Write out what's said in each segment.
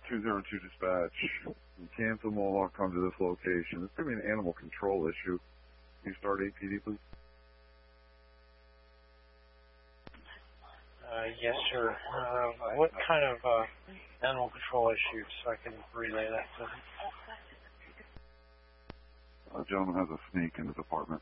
202 dispatch. Cancel Mohawk, come to this location. This could be an animal control issue. Can you start APD, please? Yes, sir. What kind of animal control issues so I can relay that to him? A gentleman has a snake in his apartment.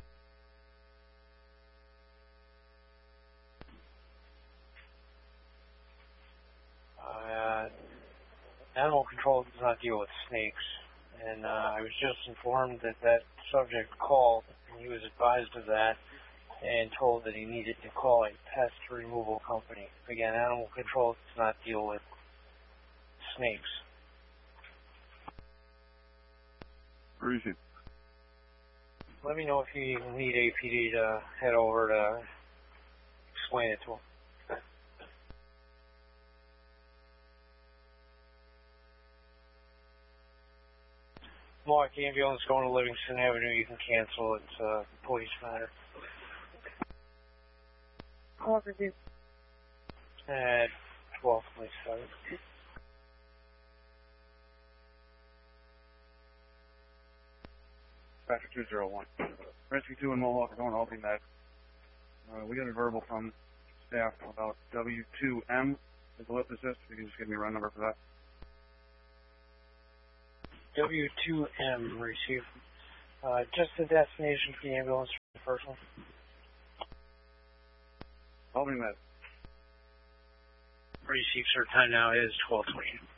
Animal control does not deal with snakes, and I was just informed that that subject called, and he was advised of that, and told that he needed to call a pest removal company. Again, animal control does not deal with snakes. Where is he? Let me know if you need APD to head over to explain it to him. Mohawk ambulance going to Livingston Avenue, you can cancel. It's a police matter. Call review. At 12:27. Traffic 201. Rescue 2 and Mohawk are going to Albany Med. We got a verbal from staff about W2M. Is what this is? You can just give me a run number for that. W2M received. Just the destination for the ambulance for the first one. Albany Med. Received, sir. Time now is 12:20.